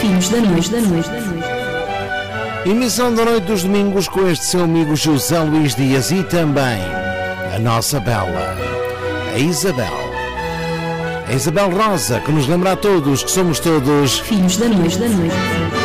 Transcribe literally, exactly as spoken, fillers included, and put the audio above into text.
Filhos da noite, da noite, da noite. Emissão da noite dos domingos com este seu amigo José Luís Dias e também a nossa bela, a Isabel. A Isabel Rosa, que nos lembra a todos que somos todos Filhos da noite, da noite.